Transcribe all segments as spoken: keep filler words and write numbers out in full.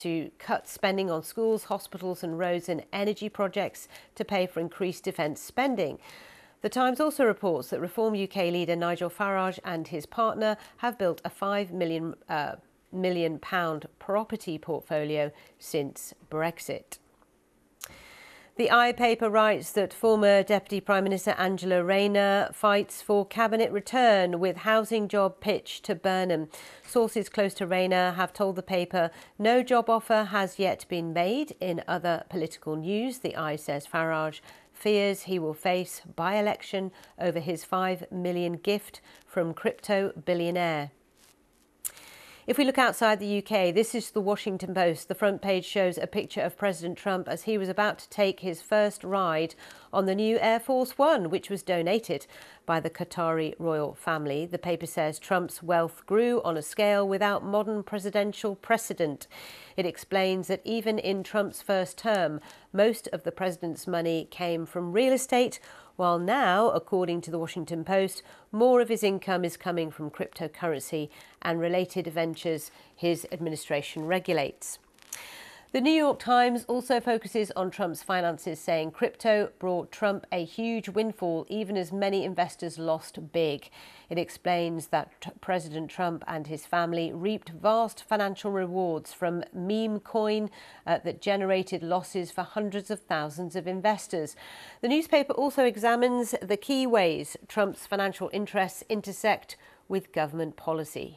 to cut spending on schools, hospitals and roads and energy projects to pay for increased defence spending. The Times also reports that Reform U K leader Nigel Farage and his partner have built a five million, uh, million pound property portfolio since Brexit. The I paper writes that former Deputy Prime Minister Angela Rayner fights for cabinet return with housing job pitch to Burnham. Sources close to Rayner have told the paper no job offer has yet been made. In other political news, the I says Farage fears he will face by-election over his five million gift from crypto billionaire. If we look outside the U K, this is the Washington Post. The front page shows a picture of President Trump as he was about to take his first ride on the new Air Force One, which was donated by the Qatari royal family. The paper says Trump's wealth grew on a scale without modern presidential precedent. It explains that even in Trump's first term, most of the president's money came from real estate, while now, according to the Washington Post, more of his income is coming from cryptocurrency and related ventures his administration regulates. The New York Times also focuses on Trump's finances, saying crypto brought Trump a huge windfall, even as many investors lost big. It explains that President Trump and his family reaped vast financial rewards from meme coin uh, that generated losses for hundreds of thousands of investors. The newspaper also examines the key ways Trump's financial interests intersect with government policy.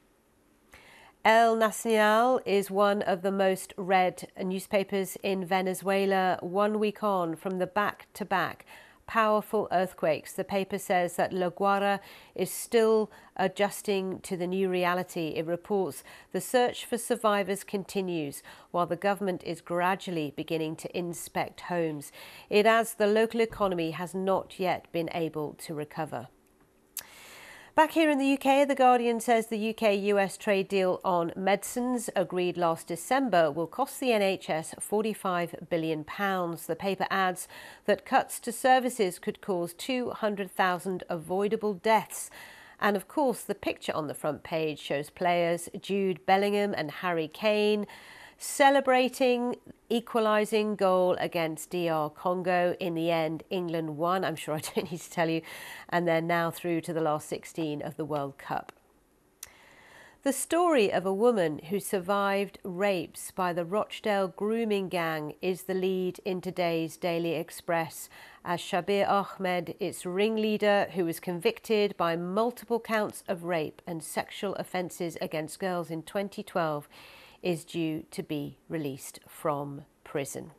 El Nacional is one of the most read newspapers in Venezuela one week on from the back-to-back powerful earthquakes. The paper says that La Guaira is still adjusting to the new reality. It reports the search for survivors continues while the government is gradually beginning to inspect homes. It adds the local economy has not yet been able to recover. Back here in the U K, The Guardian says the U K U S trade deal on medicines agreed last December will cost the N H S forty-five billion pounds. The paper adds that cuts to services could cause two hundred thousand avoidable deaths. And of course, the picture on the front page shows players Jude Bellingham and Harry Kane celebrating equalising goal against D R Congo. In the end, England won. I'm sure I don't need to tell you. And they're now through to the last sixteen of the World Cup. The story of a woman who survived rapes by the Rochdale grooming gang is the lead in today's Daily Express, as Shabir Ahmed, its ringleader, who was convicted by multiple counts of rape and sexual offences against girls in twenty twelve, is due to be released from prison.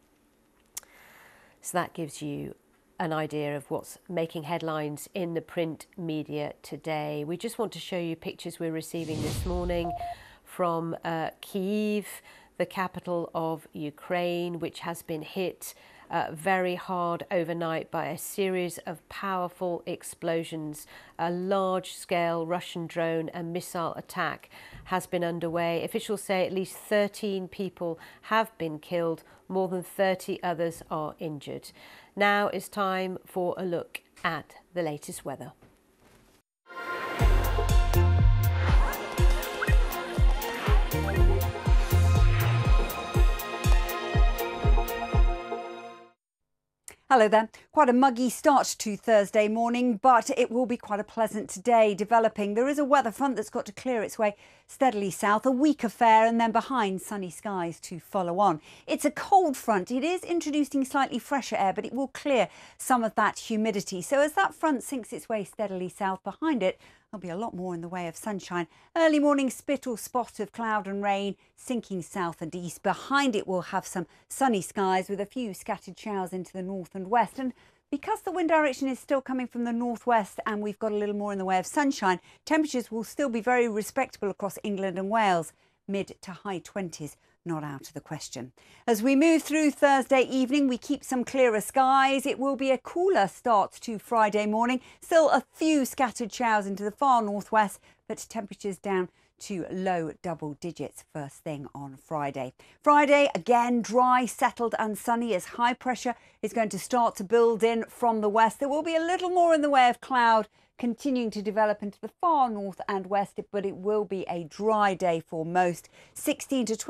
So that gives you an idea of what's making headlines in the print media today. We just want to show you pictures we're receiving this morning from uh, Kyiv, the capital of Ukraine, which has been hit uh, very hard overnight by a series of powerful explosions. A large-scale Russian drone and missile attack has been underway. Officials say at least thirteen people have been killed, more than thirty others are injured. Now it's time for a look at the latest weather. Hello there. Quite a muggy start to Thursday morning, but it will be quite a pleasant day developing. There is a weather front that's got to clear its way steadily south, a weak affair, and then behind sunny skies to follow on. It's a cold front. It is introducing slightly fresher air, but it will clear some of that humidity. So as that front sinks its way steadily south, behind it, there'll be a lot more in the way of sunshine. Early morning spit or spot of cloud and rain sinking south and east. Behind it we'll have some sunny skies with a few scattered showers into the north and west. And because the wind direction is still coming from the northwest and we've got a little more in the way of sunshine, temperatures will still be very respectable across England and Wales. Mid to high twenties. Not out of the question. As we move through Thursday evening, we keep some clearer skies. It will be a cooler start to Friday morning. Still a few scattered showers into the far northwest, but temperatures down to low double digits first thing on Friday. Friday, again, dry, settled and sunny as high pressure is going to start to build in from the west. There will be a little more in the way of cloud continuing to develop into the far north and west, but it will be a dry day for most. sixteen to twenty